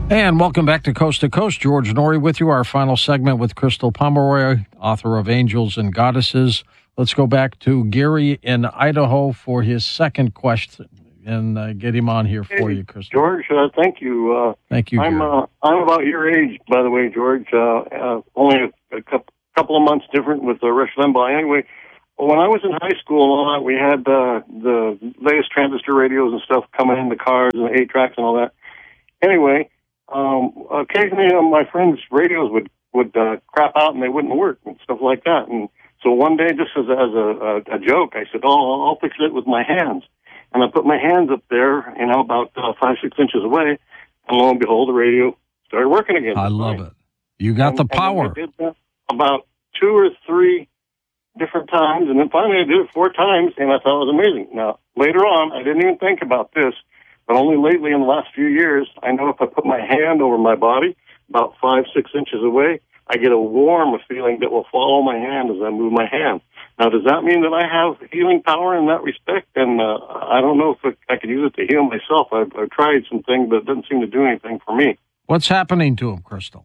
And welcome back to Coast. George Noory with you. Our final segment with Crystal Pomeroy, author of Angels and Goddesses. Let's go back to Gary in Idaho for his second question and get him on here for you, Crystal. George, thank you. Thank you, I'm Gary. I'm about your age, by the way, George. Only a couple of months different with Rush Limbaugh. Anyway, when I was in high school and all that, we had the latest transistor radios and stuff coming in the cars and the 8-tracks and all that. Anyway, occasionally my friends' radios would crap out and they wouldn't work and stuff like that. And so one day, just as a joke, I said, I'll fix it with my hands. And I put my hands up there, about 5-6 inches away, and lo and behold, the radio started working again. I love it. You got the power. And I did that about 2 or 3 different times, and then finally I did it 4 times, and I thought it was amazing. Now, later on, I didn't even think about this, but only lately in the last few years, I know if I put my hand over my body about 5-6 inches away, I get a warm feeling that will follow my hand as I move my hand. Now, does that mean that I have healing power in that respect? And I don't know if I could use it to heal myself. I've tried some things, but it doesn't seem to do anything for me. What's happening to him, Crystal?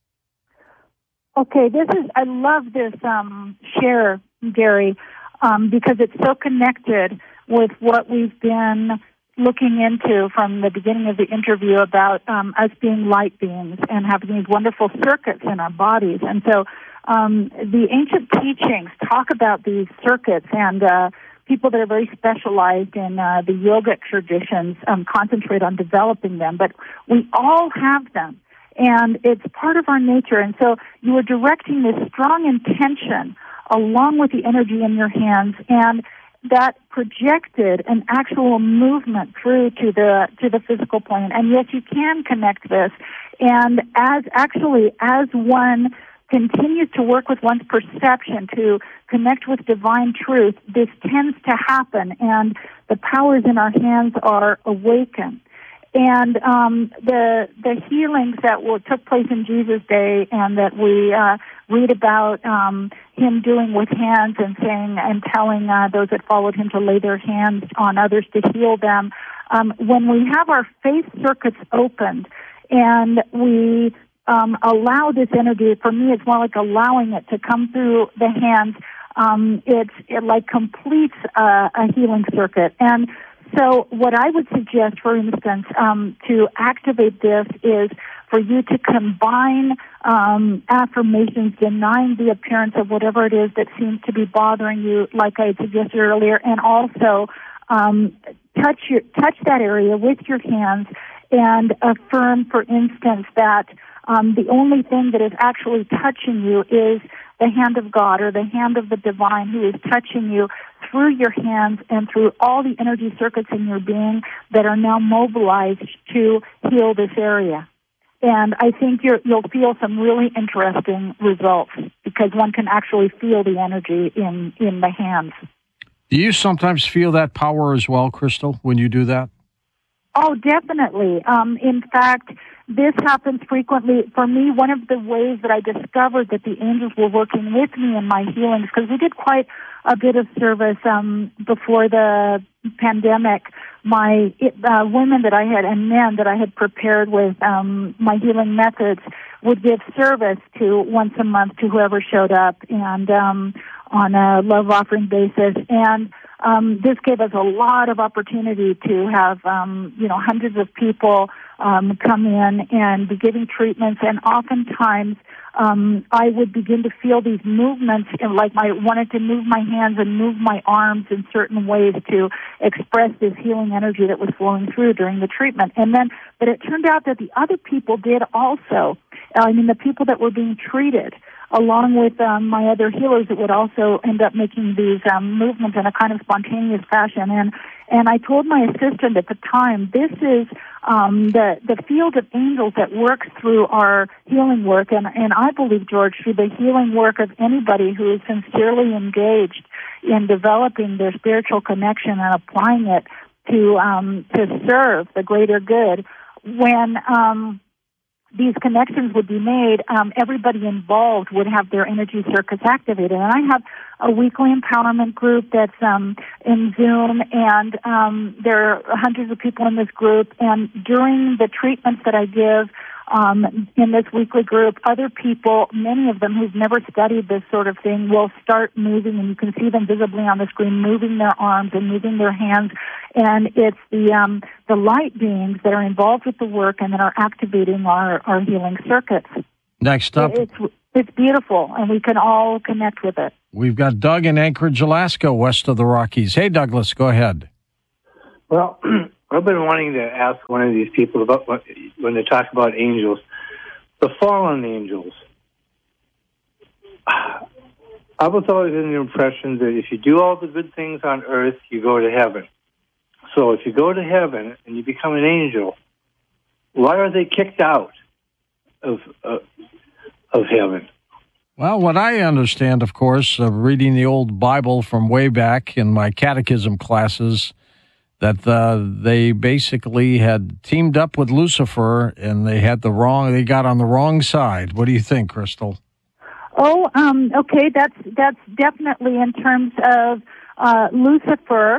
Okay, I love this share, Gary, because it's so connected with what we've been looking into from the beginning of the interview about us being light beings and having these wonderful circuits in our bodies. And so the ancient teachings talk about these circuits, and people that are very specialized in the yogic traditions concentrate on developing them. But we all have them, and it's part of our nature. And so you are directing this strong intention along with the energy in your hands, and that projected an actual movement through to the physical plane. And yes, you can connect this. And as one continues to work with one's perception to connect with divine truth, this tends to happen, and the powers in our hands are awakened. And the healings that took place in Jesus' day, and that we read about him doing with hands and saying and telling those that followed him to lay their hands on others to heal them. When we have our faith circuits opened and we allow this energy, for me it's more like allowing it to come through the hands, it like completes a healing circuit. And so what I would suggest, for instance, to activate this is for you to combine affirmations denying the appearance of whatever it is that seems to be bothering you, like I suggested earlier, and also touch that area with your hands and affirm, for instance, that the only thing that is actually touching you is the hand of God or the hand of the divine who is touching you through your hands and through all the energy circuits in your being that are now mobilized to heal this area. And I think you'll feel some really interesting results because one can actually feel the energy in the hands. Do you sometimes feel that power as well, Crystal, when you do that? Oh, definitely. In fact, this happens frequently. For me, one of the ways that I discovered that the angels were working with me in my healings, because we did quite a bit of service before the pandemic, my women that I had and men that I had prepared with my healing methods would give service to once a month to whoever showed up, and on a love offering basis. And this gave us a lot of opportunity to have hundreds of people come in and be giving treatments, and oftentimes I would begin to feel these movements, like I wanted to move my hands and move my arms in certain ways to express this healing energy that was flowing through during the treatment. But it turned out that the other people did also. The people that were being treated, along with my other healers, that would also end up making these movements in a kind of spontaneous fashion. And I told my assistant at the time, this is the field of angels that works through our healing work, and I believe, George, through the healing work of anybody who is sincerely engaged in developing their spiritual connection and applying it to serve the greater good. When these connections would be made, everybody involved would have their energy circuits activated. And I have a weekly empowerment group that's in Zoom, and there are hundreds of people in this group. And during the treatments that I give, in this weekly group, other people, many of them who've never studied this sort of thing, will start moving, and you can see them visibly on the screen, moving their arms and moving their hands. And it's the light beings that are involved with the work and that are activating our healing circuits. Next up, it's beautiful, and we can all connect with it. We've got Doug in Anchorage, Alaska, west of the Rockies. Hey, Douglas, go ahead. Well, I've been wanting to ask one of these people about when they talk about angels, the fallen angels. I was always in the impression that if you do all the good things on earth, you go to heaven. So if you go to heaven and you become an angel, why are they kicked out of heaven? Well, what I understand, of course, reading the old Bible from way back in my catechism classes, that they basically had teamed up with Lucifer and they got on the wrong side. What do you think, Crystal? Oh, okay, that's definitely in terms of Lucifer.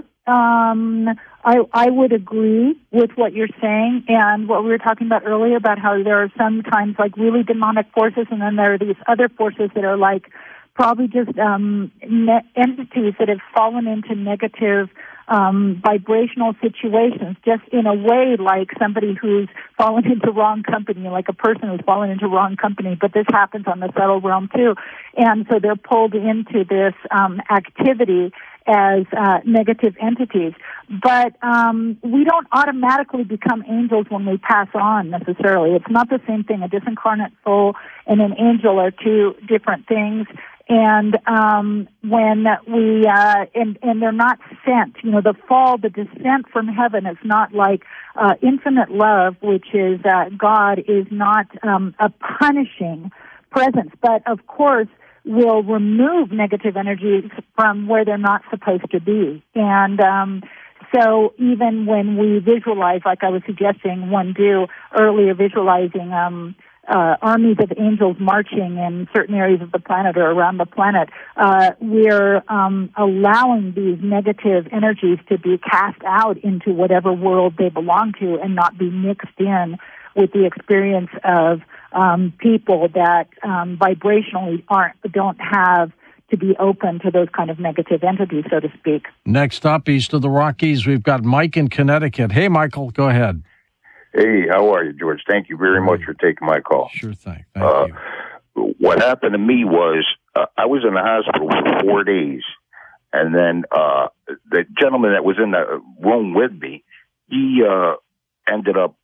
I would agree with what you're saying and what we were talking about earlier about how there are sometimes like really demonic forces, and then there are these other forces that are like probably just entities that have fallen into negative vibrational situations, just in a way like somebody who's fallen into wrong company, like a person who's fallen into wrong company, but this happens on the subtle realm too. And so they're pulled into this activity as negative entities. But we don't automatically become angels when we pass on necessarily. It's not the same thing. A disincarnate soul and an angel are two different things. And when we and they're not sent, the fall, the descent from heaven is not like infinite love, which is God is not a punishing presence, but of course will remove negative energies from where they're not supposed to be. And so even when we visualize, like I was suggesting one do earlier, visualizing armies of angels marching in certain areas of the planet or around the planet, we're allowing these negative energies to be cast out into whatever world they belong to and not be mixed in with the experience of people that vibrationally don't have to be open to those kind of negative entities, so to speak. Next up, east of the Rockies, we've got Mike in Connecticut. Hey, Michael, go ahead. Hey, how are you, George? Thank you very much for taking my call. Sure thing. Thank you. What happened to me was I was in the hospital for 4 days, and then the gentleman that was in the room with me, he ended up,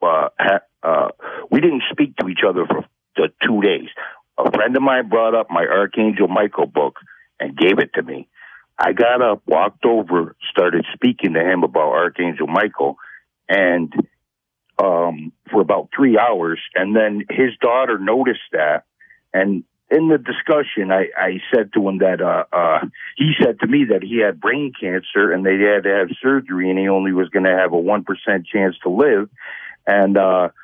we didn't speak to each other for the 2 days. A friend of mine brought up my Archangel Michael book and gave it to me. I got up, walked over, started speaking to him about Archangel Michael, and for about 3 hours, and then his daughter noticed that, and in the discussion, I said to him that he said to me that he had brain cancer and they had to have surgery, and he only was going to have a 1% chance to live, and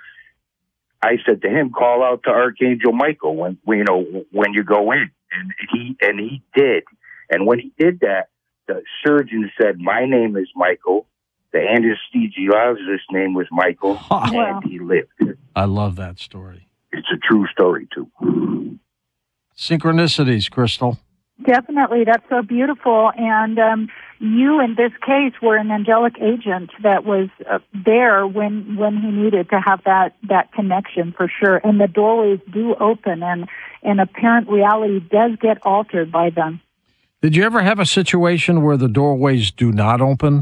I said to him, call out to Archangel Michael when you go in, and he did, and when he did that, the surgeon said, my name is Michael. The anesthesiologist's name was Michael, and he lived. I love that story. It's a true story, too. Synchronicities, Crystal. Definitely. That's so beautiful. And you, in this case, were an angelic agent that was there when he needed to have that connection, for sure. And the doorways do open, and apparent reality does get altered by them. Did you ever have a situation where the doorways do not open?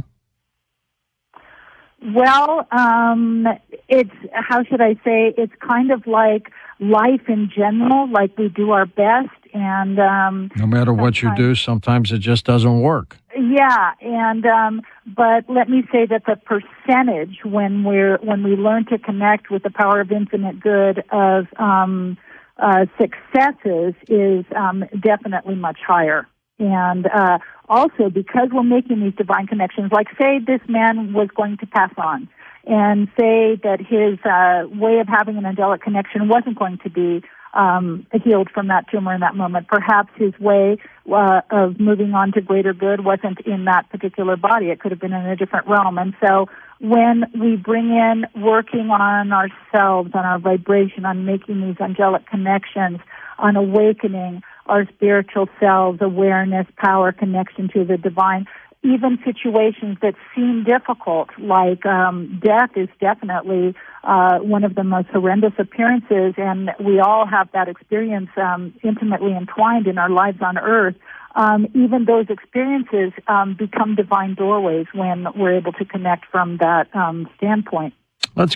Well, it's, how should I say, it's kind of like life in general, like we do our best, and no matter what you do, sometimes it just doesn't work. Yeah, and but let me say that the percentage when we learn to connect with the power of infinite good of successes is definitely much higher. And also, because we're making these divine connections, like say this man was going to pass on, and say that his way of having an angelic connection wasn't going to be healed from that tumor in that moment. Perhaps his way of moving on to greater good wasn't in that particular body. It could have been in a different realm. And so when we bring in working on ourselves, on our vibration, on making these angelic connections, on awakening our spiritual selves, awareness, power, connection to the divine, even situations that seem difficult, like death is definitely one of the most horrendous appearances, and we all have that experience intimately entwined in our lives on earth. Even those experiences become divine doorways when we're able to connect from that standpoint.